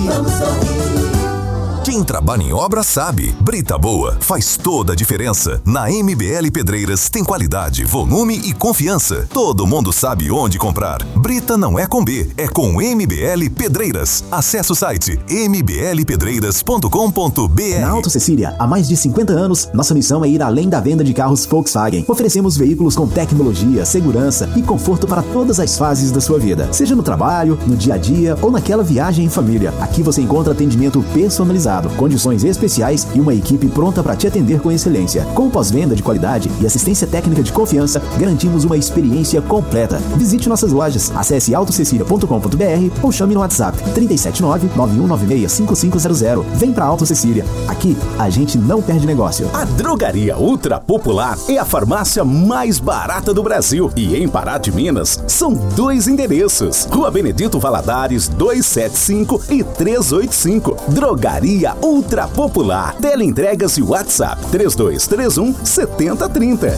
vamos sorrir. Quem trabalha em obra sabe, brita boa faz toda a diferença. Na MBL Pedreiras tem qualidade, volume e confiança. Todo mundo sabe onde comprar. Brita não é com B, é com MBL Pedreiras. Acesse o site mblpedreiras.com.br. Na Auto Cecília, há mais de 50 anos, nossa missão é ir além da venda de carros Volkswagen. Oferecemos veículos com tecnologia, segurança e conforto para todas as fases da sua vida. Seja no trabalho, no dia a dia ou naquela viagem em família. Aqui você encontra atendimento personalizado, condições especiais e uma equipe pronta para te atender com excelência. Com pós-venda de qualidade e assistência técnica de confiança, garantimos uma experiência completa. Visite nossas lojas, acesse autocecilia.com.br ou chame no WhatsApp 379-9196-5500. Vem pra Auto Cecília. Aqui, a gente não perde negócio. A Drogaria Ultra Popular é a farmácia mais barata do Brasil. E em Pará de Minas, são 2 endereços. Rua Benedito Valadares, 275 e 385. Drogaria Ultra Popular. Teleentregas e WhatsApp 3231-7030.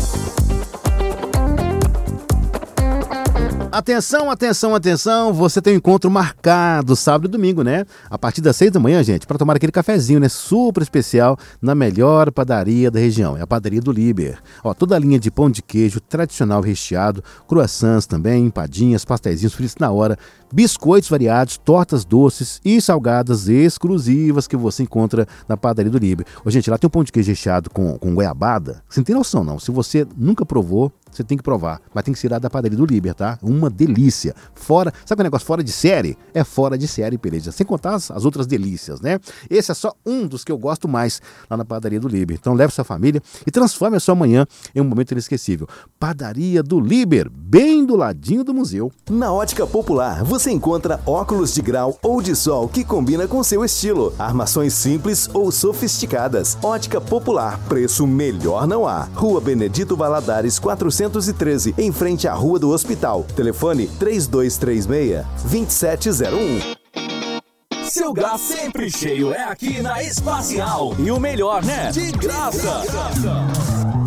Atenção, atenção, atenção, você tem um encontro marcado sábado e domingo, né? A partir das 6 da manhã, gente, para tomar aquele cafezinho, né? Super especial na melhor padaria da região, é a Padaria do Liber. Ó, toda a linha de pão de queijo tradicional recheado, croissants também, empadinhas, pastéisinhos fritos na hora, biscoitos variados, tortas doces e salgadas exclusivas que você encontra na Padaria do Liber. Ô, gente, lá tem um pão de queijo recheado com goiabada, você não tem noção não, se você nunca provou, você tem que provar, mas tem que ser lá da Padaria do Liber, tá? Uma delícia. Fora, sabe o negócio fora de série? É fora de série, beleza. Sem contar as outras delícias, né? Esse é só um dos que eu gosto mais lá na Padaria do Liber. Então leve sua família e transforme a sua manhã em um momento inesquecível. Padaria do Liber, bem do ladinho do museu. Na Ótica Popular, você encontra óculos de grau ou de sol que combina com seu estilo. Armações simples ou sofisticadas. Ótica Popular, preço melhor não há. Rua Benedito Valadares, 413, em frente à Rua do Hospital. Telefone 3236-2701. Seu gás sempre cheio é aqui na Espacial. E o melhor, né? De graça.